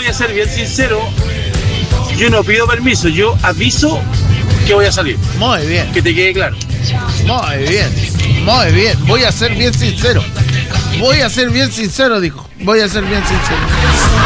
a ser bien sincero, yo no pido permiso, yo aviso que voy a salir. Muy bien. Que te quede claro. Muy bien. Muy bien. Voy a ser bien sincero. Voy a ser bien sincero, dijo. Voy a ser bien sincero.